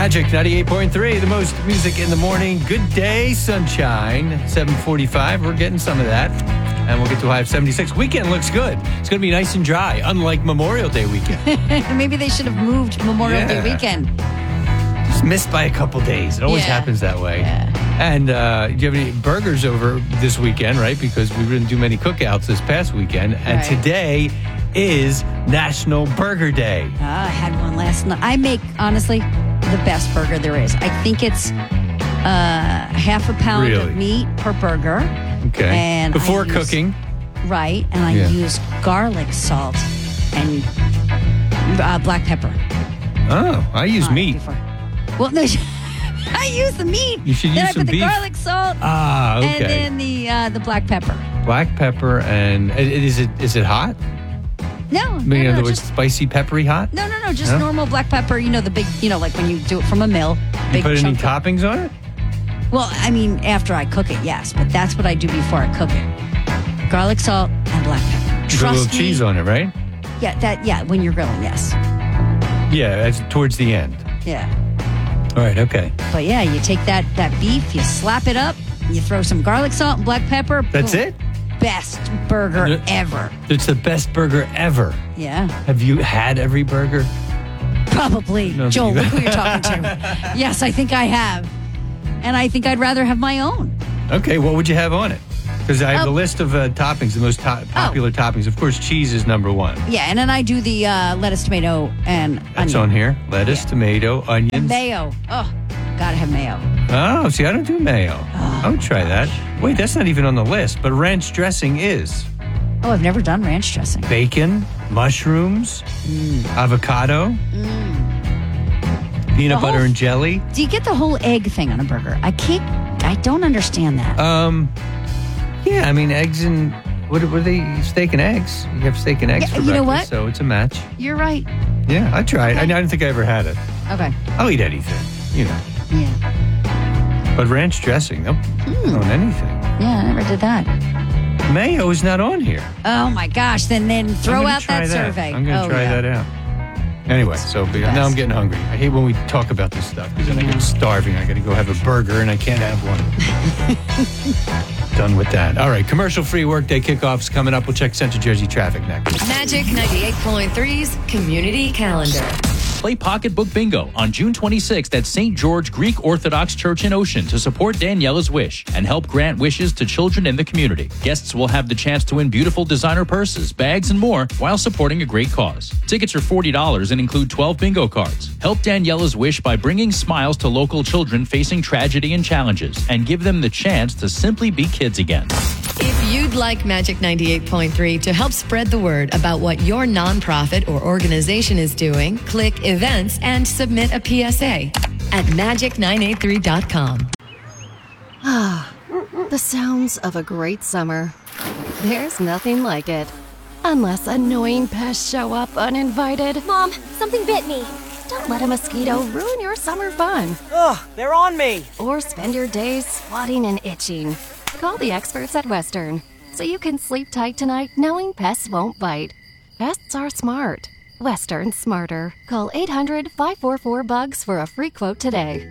Magic 98.3, the most music in the morning. Good day, sunshine. 7:45. We're getting some of that. And we'll get to a high of 76. Weekend looks good. It's going to be nice and dry, unlike Memorial Day weekend. Maybe they should have moved Memorial Day weekend. Just missed by a couple days. It always happens that way. Yeah. And do you have any burgers over this weekend, right? Because we didn't do many cookouts this past weekend. And today is National Burger Day. I had one last night. I make, honestly, the best burger there is. I think it's half a pound of meat per burger. Okay. And before cooking. Right. And I use garlic, salt, and black pepper. Oh, I use meat. Before. Well, no, I use the meat. You should use then I some put the garlic, salt, okay. and then the black pepper. Black pepper, and is it hot? No, in other words, spicy, peppery hot? No, just normal black pepper. You know, the big, like when you do it from a mill. You put any toppings on it? Well, I mean, after I cook it, yes. But that's what I do before I cook it. Garlic, salt, and black pepper. Put a little cheese on it, right? Yeah, when you're grilling, yes. Yeah, that's towards the end. Yeah. All right, okay. But yeah, you take that beef, you slap it up, you throw some garlic, salt, and black pepper. That's it? Best burger ever. It's the best burger ever. Yeah. Have you had every burger? Probably. No, Joel, look who you're talking to. Yes, I think I have. And I think I'd rather have my own. Okay, what would you have on it? Because I have the list of toppings, the most popular toppings. Of course, cheese is number one. Yeah, and then I do the lettuce, tomato, and onion. That's on here. Lettuce, tomato, onions. And mayo. Oh, gotta have mayo. Oh, see, I don't do mayo. I would try that. Wait, that's not even on the list, but ranch dressing is. Oh, I've never done ranch dressing. Bacon, mushrooms, avocado, peanut butter and jelly. Do you get the whole egg thing on a burger? I don't understand that. Yeah, I mean, eggs and, what are they? Steak and eggs. You have steak and eggs for breakfast, know what? So it's a match. You're right. Yeah, I tried. I don't think I ever had it. Okay. I'll eat anything, Yeah. But ranch dressing, nope, on anything. Yeah, I never did that. Mayo is not on here. Oh my gosh! Then throw out that survey. I'm going to try that out. Anyway, so now I'm getting hungry. I hate when we talk about this stuff because then I get starving. I got to go have a burger and I can't have one. Done with that. All right, commercial-free workday kickoffs coming up. We'll check Central Jersey traffic next. Magic 98.3's Community Calendar. Play Pocketbook Bingo on June 26th at St. George Greek Orthodox Church in Ocean to support Daniela's wish and help grant wishes to children in the community. Guests will have the chance to win beautiful designer purses, bags, and more while supporting a great cause. Tickets are $40 and include 12 bingo cards. Help Daniela's wish by bringing smiles to local children facing tragedy and challenges and give them the chance to simply be kids again. If you'd like Magic 98.3 to help spread the word about what your nonprofit or organization is doing, click events and submit a PSA at magic983.com. The sounds of a great summer. There's nothing like it. Unless annoying pests show up uninvited. Mom, something bit me. Don't let a mosquito ruin your summer fun. Ugh, they're on me. Or spend your days swatting and itching. Call the experts at Western so you can sleep tight tonight knowing pests won't bite. Pests are smart. Western smarter. Call 800-544-BUGS for a free quote today.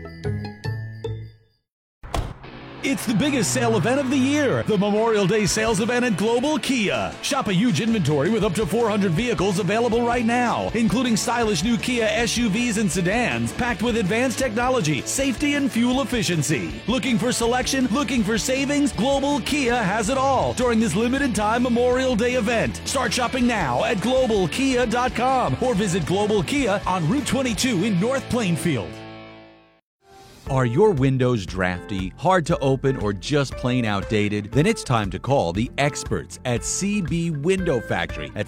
It's the biggest sale event of the year, the Memorial Day sales event at Global Kia. Shop a huge inventory with up to 400 vehicles available right now, including stylish new Kia SUVs and sedans packed with advanced technology, safety, and fuel efficiency. Looking for selection? Looking for savings? Global Kia has it all during this limited time Memorial Day event. Start shopping now at globalkia.com or visit Global Kia on Route 22 in North Plainfield. Are your windows drafty, hard to open, or just plain outdated? Then it's time to call the experts at CB Window Factory at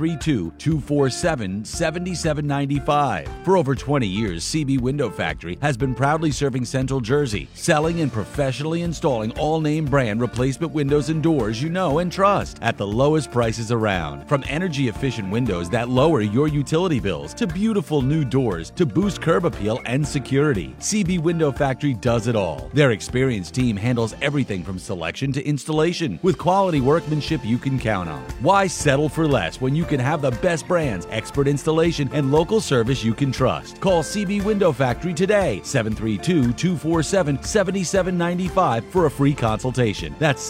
732-247-7795. For over 20 years, CB Window Factory has been proudly serving Central Jersey, selling and professionally installing all name brand replacement windows and doors you know and trust at the lowest prices around. From energy-efficient windows that lower your utility bills to beautiful new doors to boost curb appeal and security, CB Window Window Factory does it all. Their experienced team handles everything from selection to installation with quality workmanship you can count on. Why settle for less when you can have the best brands, expert installation, and local service you can trust? Call CB Window Factory today, 732-247-7795 for a free consultation. That's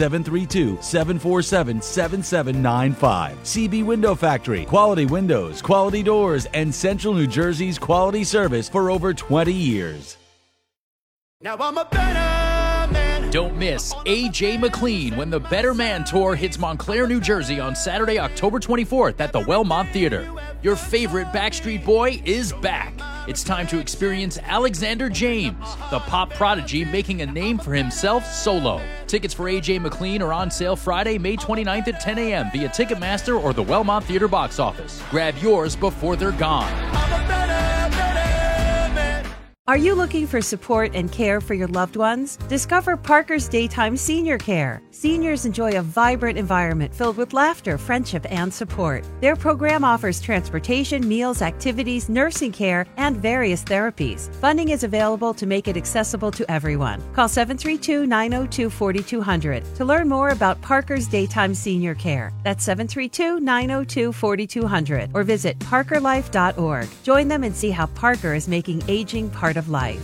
732-747-7795. CB Window Factory. Quality windows, quality doors, and Central New Jersey's quality service for over 20 years. Now I'm a better man. Don't miss AJ McLean when the Better Man Tour hits Montclair, New Jersey on Saturday, October 24th at the Wellmont Theater. Your favorite Backstreet Boy is back. It's time to experience Alexander James, the pop prodigy making a name for himself solo. Tickets for AJ McLean are on sale Friday, May 29th at 10 a.m. via Ticketmaster or the Wellmont Theater box office. Grab yours before they're gone. Are you looking for support and care for your loved ones? Discover Parker's Daytime Senior Care. Seniors enjoy a vibrant environment filled with laughter, friendship, and support. Their program offers transportation, meals, activities, nursing care, and various therapies. Funding is available to make it accessible to everyone. Call 732-902-4200 to learn more about Parker's Daytime Senior Care. That's 732-902-4200 or visit parkerlife.org. Join them and see how Parker is making aging part of life.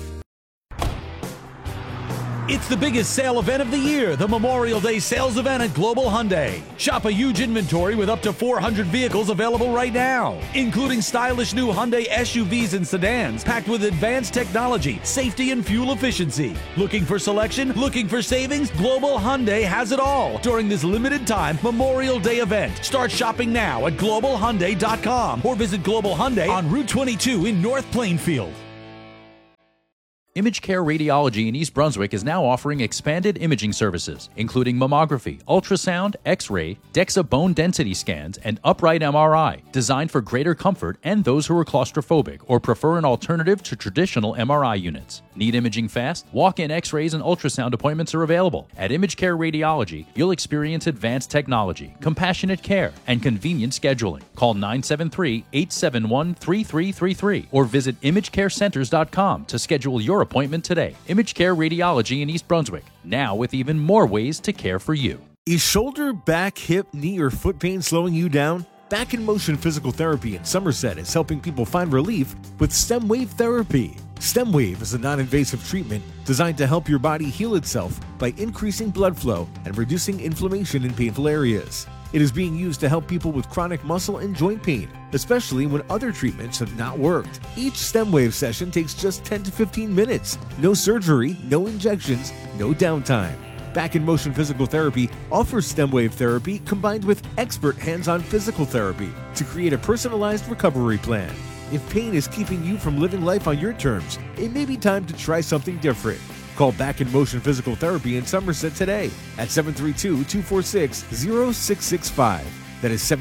It's the biggest sale event of the year, the Memorial Day sales event at Global Hyundai. Shop a huge inventory with up to 400 vehicles available right now, including stylish new Hyundai SUVs and sedans packed with advanced technology, safety, and fuel efficiency. Looking for selection? Looking for savings? Global Hyundai has it all during this limited time Memorial Day event. Start shopping now at globalhyundai.com or visit Global Hyundai on Route 22 in North Plainfield. Image Care Radiology in East Brunswick is now offering expanded imaging services, including mammography, ultrasound, X-ray, DEXA bone density scans, and upright MRI, designed for greater comfort and those who are claustrophobic or prefer an alternative to traditional MRI units. Need imaging fast? Walk-in X-rays and ultrasound appointments are available. At Image Care Radiology, you'll experience advanced technology, compassionate care, and convenient scheduling. Call 973-871-3333 or visit imagecarecenters.com to schedule your appointment today. Image Care Radiology in East Brunswick, now with even more ways to care for you. Is shoulder, back, hip, knee, or foot pain slowing you down? Back in Motion Physical Therapy in Somerset is helping people find relief with STEM Wave Therapy. STEM Wave is a non-invasive treatment designed to help your body heal itself by increasing blood flow and reducing inflammation in painful areas. It is being used to help people with chronic muscle and joint pain, especially when other treatments have not worked. Each STEM Wave session takes just 10 to 15 minutes. No surgery, no injections, no downtime. Back in Motion Physical Therapy offers STEM Wave Therapy combined with expert hands-on physical therapy to create a personalized recovery plan. If pain is keeping you from living life on your terms, it may be time to try something different. Call Back in Motion Physical Therapy in Somerset today at 732-246-0665. That is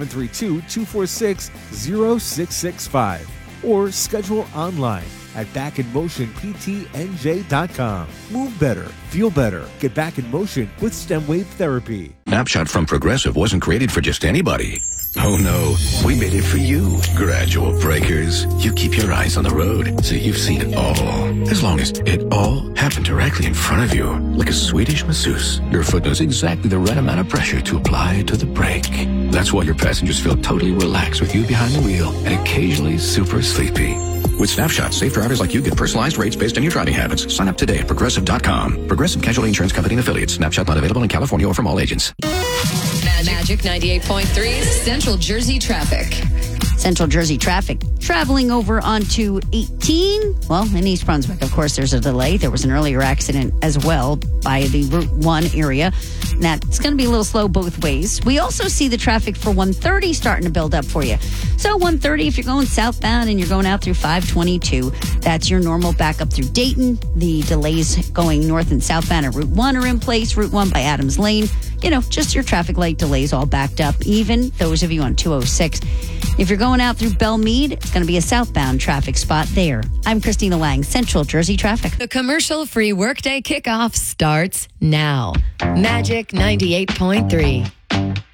732-246-0665. Or schedule online at backinmotionptnj.com. Move better, feel better, get back in motion with STEM Wave Therapy. Snapshot from Progressive wasn't created for just anybody. Oh no, we made it for you. Gradual breakers. You keep your eyes on the road, so you've seen it all. As long as it all happened directly in front of you, like a Swedish masseuse, your foot knows exactly the right amount of pressure to apply to the brake. That's why your passengers feel totally relaxed with you behind the wheel and occasionally super sleepy. With Snapshot, safe drivers like you get personalized rates based on your driving habits. Sign up today at Progressive.com. Progressive Casualty Insurance Company and Affiliates. Snapshot not available in California or from all agents. Magic 98.3 Central Jersey traffic. Central Jersey traffic traveling over onto 18. Well, in East Brunswick, of course, there's a delay. There was an earlier accident as well by the Route 1 area. That's going to be a little slow both ways. We also see the traffic for 130 starting to build up for you. So 130, if you're going southbound and you're going out through 522, that's your normal backup through Dayton. The delays going north and southbound at Route 1 are in place. Route 1 by Adams Lane. You know, just your traffic light delays all backed up. Even those of you on 206. If you're going out through Belmead, it's going to be a southbound traffic spot there. I'm Christina Lang, Central Jersey Traffic. The commercial-free workday kickoff starts now. Magic 98.3.